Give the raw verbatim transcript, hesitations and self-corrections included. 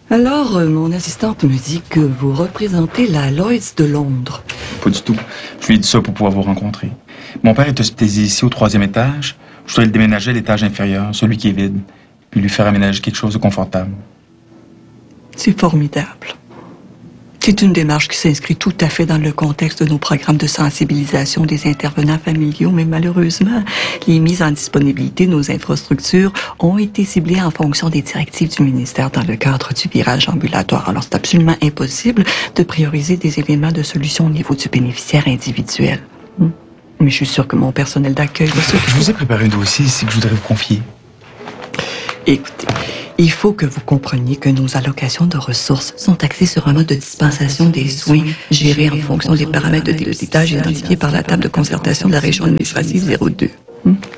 Alors, euh, mon assistante me dit que vous représentez la Lloyds de Londres. Pas du tout. Je lui ai dit ça pour pouvoir vous rencontrer. Mon père est hospitalisé ici au troisième étage. Je dois le déménager à l'étage inférieur, celui qui est vide, puis lui faire aménager quelque chose de confortable. C'est formidable. C'est une démarche qui s'inscrit tout à fait dans le contexte de nos programmes de sensibilisation des intervenants familiaux, mais malheureusement, les mises en disponibilité de nos infrastructures ont été ciblées en fonction des directives du ministère dans le cadre du virage ambulatoire. Alors, c'est absolument impossible de prioriser des éléments de solution au niveau du bénéficiaire individuel. Hmm. Mais je suis sûre que mon personnel d'accueil va se... Je vous ai préparé un dossier ici que je voudrais vous confier. Écoutez, il faut que vous compreniez que nos allocations de ressources sont axées sur un mode de dispensation des soins géré en fonction des paramètres de dépistage identifiés par la table de concertation de la région administrative zéro deux. Hmm?